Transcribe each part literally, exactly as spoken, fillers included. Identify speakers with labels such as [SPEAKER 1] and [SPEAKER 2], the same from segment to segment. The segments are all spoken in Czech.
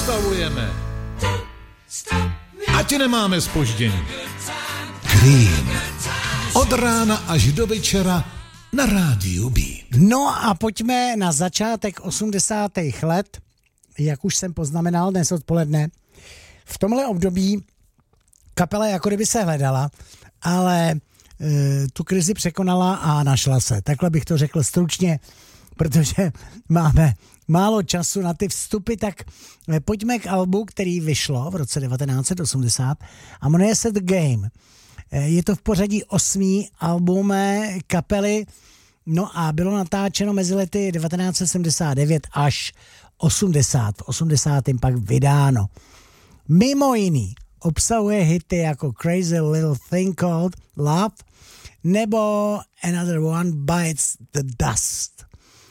[SPEAKER 1] zastavujeme. Ať nemáme zpoždění.
[SPEAKER 2] Cream. Od rána až do večera na rádiu B.
[SPEAKER 3] No a pojďme na začátek osmdesátých let, jak už jsem poznamenal dnes odpoledne. V tomhle období kapela jako kdyby se hledala, ale e, tu krizi překonala a našla se. Takhle bych to řekl stručně, protože máme málo času na ty vstupy, tak e, pojďme k albu, který vyšlo v roce devatenáct set osmdesát a jmenuje se The Game. E, je to v pořadí osmý album kapely, no a bylo natáčeno mezi lety devatenáct set sedmdesát devět až osmdesát. V osmdesátém pak vydáno. Mimo jiný obsahuje hity jako Crazy Little Thing Called Love nebo Another One Bites the Dust.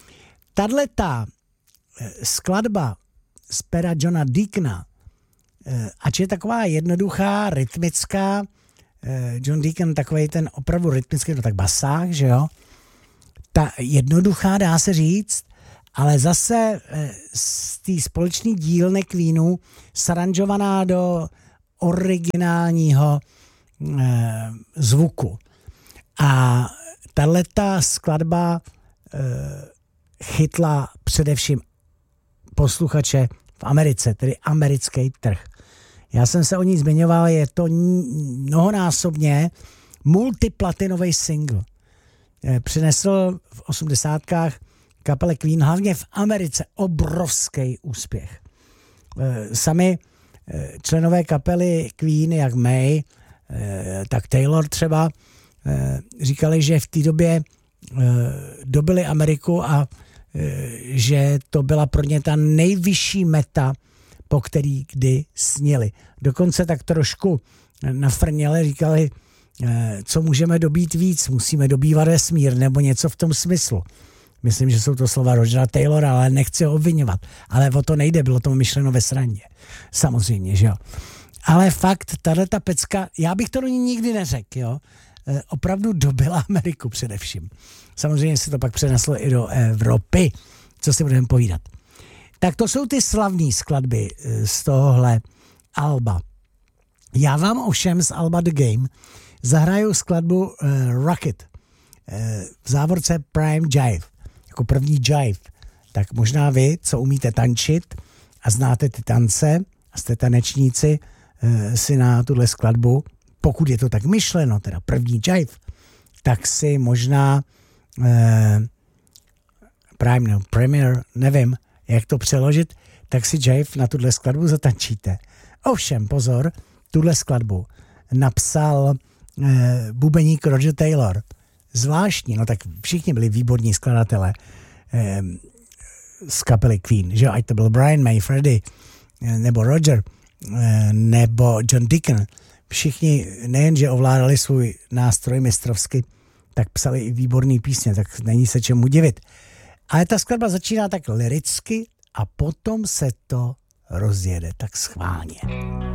[SPEAKER 3] Tato skladba z pera Johna Deacona, ač je taková jednoduchá, rytmická, John Deacon takovej ten opravdu rytmický, no tak basák, že jo? Ta jednoduchá, dá se říct, ale zase z té společné dílny Queenu saranžovaná do originálního eh, zvuku. A tahleta skladba eh, chytla především posluchače v Americe, tedy americký trh. Já jsem se o ní zmiňoval, je to mnohonásobně multiplatinový single. Eh, přinesl v osmdesátkách kapele Queen, hlavně v Americe, obrovský úspěch. Eh, sami členové kapely Queen, jak May, tak Taylor třeba, říkali, že v té době dobili Ameriku a že to byla pro ně ta nejvyšší meta, po který kdy snili. Dokonce tak trošku nafrněle říkali, co můžeme dobít víc, musíme dobývat vesmír, nebo něco v tom smyslu. Myslím, že jsou to slova Rogera Taylora, ale nechci ho obviňovat. Ale o to nejde, bylo to myšleno ve srandě. Samozřejmě, že jo. Ale fakt, tato pecka, já bych to do ní nikdy neřekl, jo. E, opravdu dobila Ameriku především. Samozřejmě se to pak přeneslo i do Evropy, co si budeme povídat. Tak to jsou ty slavné skladby z tohohle alba. Já vám ovšem z alba The Game zahraju skladbu uh, Rocket, uh, v závorce Prime Jive, jako první jive. Tak možná vy, co umíte tančit a znáte ty tance a jste tanečníci, uh, si na tuhle skladbu, pokud je to tak myšleno, teda první jive, tak si možná uh, Prime, no, Premier, nevím, jak to přeložit, tak si jive na tuhle skladbu zatančíte. Ovšem, pozor, tuhle skladbu napsal eh, bubeník Roger Taylor. Zvláštní, no tak všichni byli výborní skladatelé eh, z kapely Queen, že ať to byl Brian May, Freddie, eh, nebo Roger, eh, nebo John Deacon. Všichni nejenže ovládali svůj nástroj mistrovsky, tak psali i výborný písně, tak není se čemu divit. Ale ta skladba začíná tak lyricky a potom se to rozjede tak schválně.